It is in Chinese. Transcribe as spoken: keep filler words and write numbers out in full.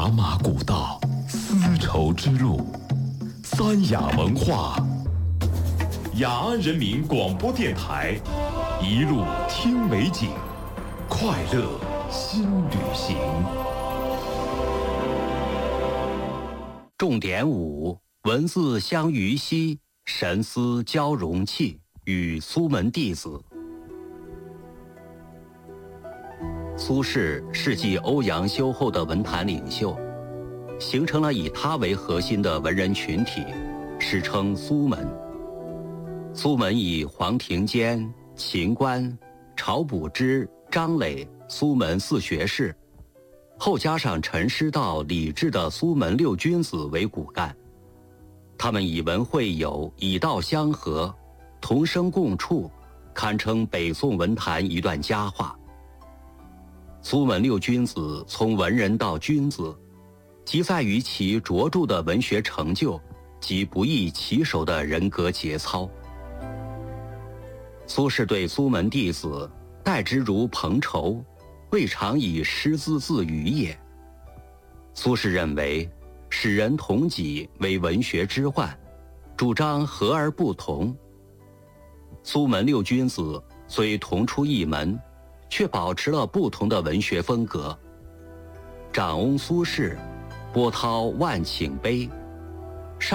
茶马古道，丝绸之路，三雅文化。雅安人民广播电台，一路听美景，快乐新旅行。 重点五：文字相于兮，神思交融气。与苏门弟子。苏轼是继欧阳修后的文坛领袖，形成了以他为核心的文人群体，史称苏门。苏门以黄庭坚、秦观、晁补之、张磊、苏门四学士，后加上陈师道、李治的苏门六君子为骨干。他们以文会友，以道相合，同生共处，堪称北宋文坛一段佳话。苏门六君子从文人到君子，即在于其卓著的文学成就及不易其手的人格节操。苏轼对苏门弟子待之如朋仇，未尝以师资自娱也。苏轼认为使人同己为文学之患，主张和而不同。苏门六君子虽同出一门，却保持了不同的文学风格。长翁苏轼，波涛万顷悲，